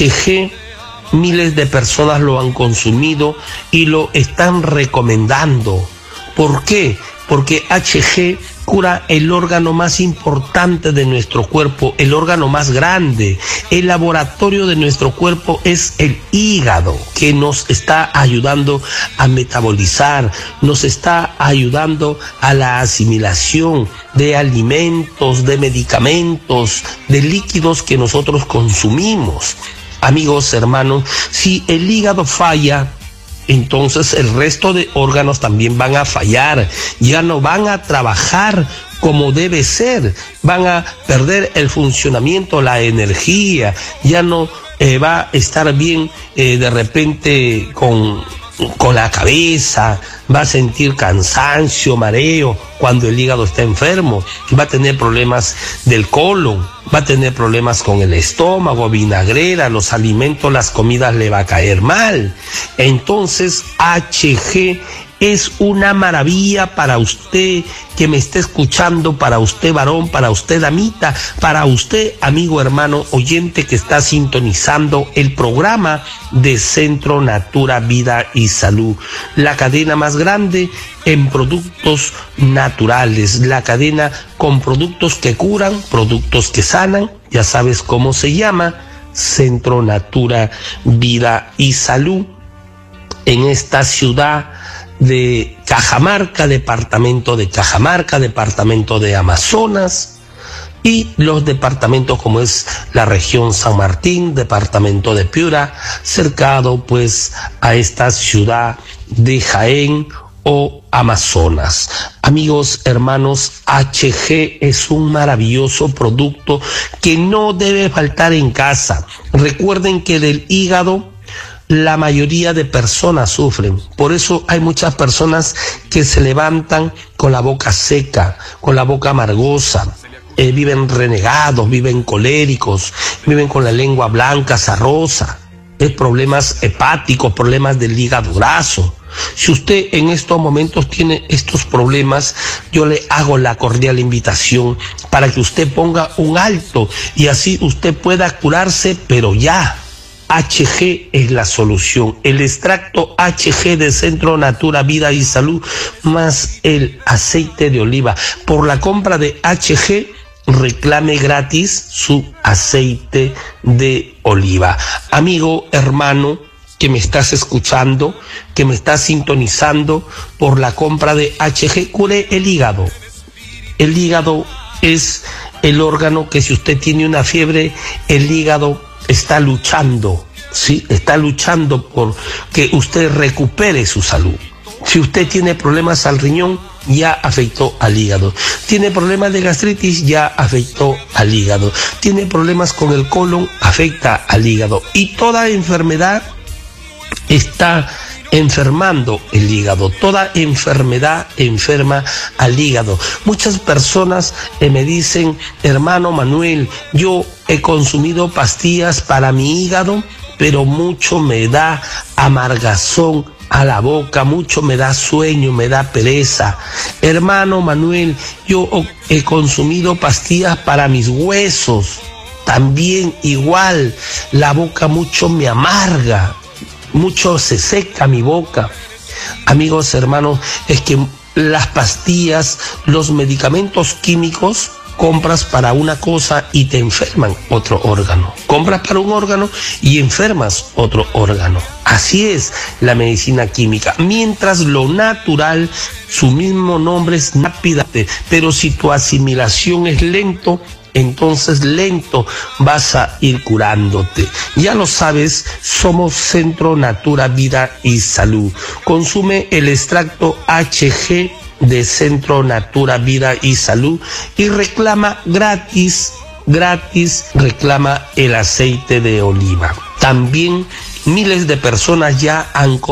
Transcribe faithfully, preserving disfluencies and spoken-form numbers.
H G, miles de personas lo han consumido y lo están recomendando. ¿Por qué? Porque H G cura el órgano más importante de nuestro cuerpo, el órgano más grande. El laboratorio de nuestro cuerpo es el hígado, que nos está ayudando a metabolizar, nos está ayudando a la asimilación de alimentos, de medicamentos, de líquidos que nosotros consumimos. Amigos, hermanos, si el hígado falla, entonces el resto de órganos también van a fallar, ya no van a trabajar como debe ser, van a perder el funcionamiento, la energía, ya no eh, va a estar bien eh, de repente con, con la cabeza, va a sentir cansancio, mareo cuando el hígado está enfermo, va a tener problemas del colon, va a tener problemas con el estómago, vinagrera, los alimentos, las comidas le va a caer mal. Entonces H G es una maravilla para usted que me esté escuchando, para usted varón, para usted damita, para usted amigo, hermano, oyente que está sintonizando el programa de Centro Natura Vida y Salud, la cadena más grande en productos naturales, la cadena con productos que curan, productos que sanan, ya sabes cómo se llama, Centro Natura Vida y Salud, en esta ciudad de Cajamarca, departamento de Cajamarca, departamento de Amazonas, y los departamentos como es la región San Martín, departamento de Piura, cercado pues a esta ciudad de Jaén o Amazonas. Amigos, hermanos, H G es un maravilloso producto que no debe faltar en casa. Recuerden que del hígado la mayoría de personas sufren, por eso hay muchas personas que se levantan con la boca seca, con la boca amargosa, eh, viven renegados, viven coléricos, viven con la lengua blanca, sarrosa, eh, problemas hepáticos, problemas del hígado graso. Si usted en estos momentos tiene estos problemas, yo le hago la cordial invitación para que usted ponga un alto y así usted pueda curarse, pero ya. H G es la solución. El extracto H G de Centro Natura Vida y Salud más el aceite de oliva. Por la compra de H G, reclame gratis su aceite de oliva. Amigo, hermano, que me estás escuchando, que me estás sintonizando, por la compra de H G, cure el hígado. El hígado es el órgano que si usted tiene una fiebre, el hígado está luchando, ¿sí? Está luchando por que usted recupere su salud. Si usted tiene problemas al riñón, ya afectó al hígado. Tiene problemas de gastritis, ya afectó al hígado. Tiene problemas con el colon, afecta al hígado. Y toda enfermedad está enfermando el hígado, toda enfermedad enferma al hígado. Muchas personas eh, me dicen, hermano Manuel, yo he consumido pastillas para mi hígado, pero mucho me da amargazón a la boca, mucho me da sueño, me da pereza. Hermano Manuel, yo he consumido pastillas para mis huesos, también igual, la boca mucho me amarga, mucho se seca mi boca. Amigos, hermanos, es que las pastillas, los medicamentos químicos, compras para una cosa y te enferman otro órgano. Compras para un órgano y enfermas otro órgano. Así es la medicina química. Mientras lo natural, su mismo nombre es rápida, pero si tu asimilación es lento, entonces lento vas a ir curándote. Ya lo sabes, somos Centro Natura Vida y Salud. Consume el extracto H G de Centro Natura Vida y Salud y reclama gratis, gratis, reclama el aceite de oliva. También miles de personas ya han